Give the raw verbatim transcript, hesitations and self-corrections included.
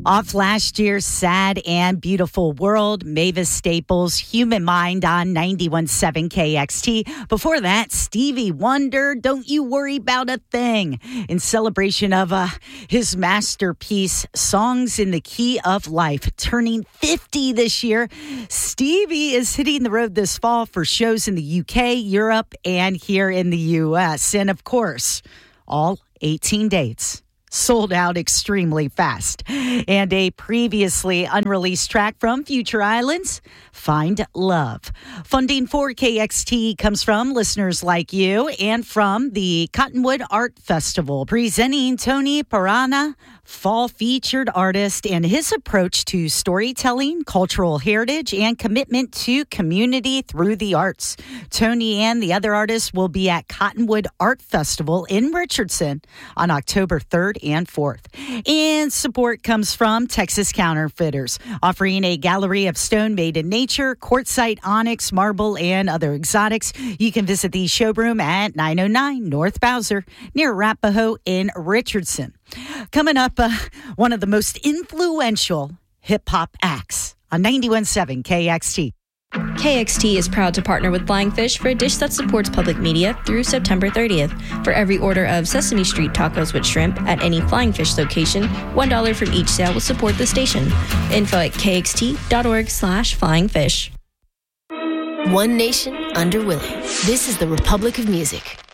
Off last year's Sad and Beautiful World, Mavis Staples' Human Mind on ninety-one point seven K X T. Before that, Stevie Wonder, Don't You Worry About a Thing, in celebration of uh, his masterpiece, Songs in the Key of Life. Turning fifty this year, Stevie is hitting the road this fall for shows in the U K, Europe, and here in the U S. And of course, all eighteen dates sold out extremely fast. And a previously unreleased track from Future Islands, Find Love. Funding for K X T comes from listeners like you and from the Cottonwood Art Festival, presenting Tony Parana, fall featured artist, and his approach to storytelling, cultural heritage, and commitment to community through the arts. Tony and the other artists will be at Cottonwood Art Festival in Richardson on October third and fourth. And support comes from Texas Counterfeiters, offering a gallery of stone made in nature, quartzite, onyx, marble, and other exotics. You can visit the showroom at nine oh nine North Bowser near Arapahoe in Richardson. Coming up, uh, one of the most influential hip-hop acts on ninety-one point seven K X T. K X T is proud to partner with Flying Fish for a dish that supports public media through September thirtieth. For every order of Sesame Street tacos with shrimp at any Flying Fish location, one dollar from each sale will support the station. Info at kxt.org slash flying fish. One nation under Willie. This is the Republic of Music.